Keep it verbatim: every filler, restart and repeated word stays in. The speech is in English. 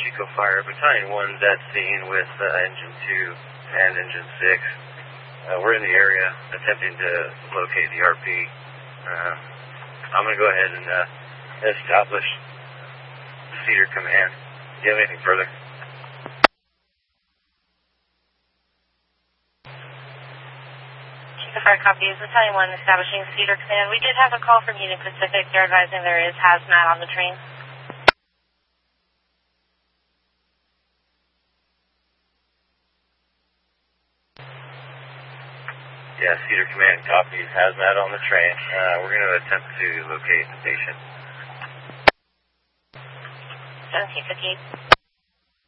Chico Fire, Battalion one's at scene with uh, Engine two and Engine six. Uh, we're in the area attempting to locate the R P. Uh, I'm going to go ahead and uh, establish Cedar Command. Do you have anything further? Chico Fire copies. Battalion one establishing Cedar Command. We did have a call from Union Pacific. They're advising there is hazmat on the train. Yeah, Cedar Command copies. Hazmat on the train. Uh, we're going to attempt to locate the patient. seventeen fifty-eight.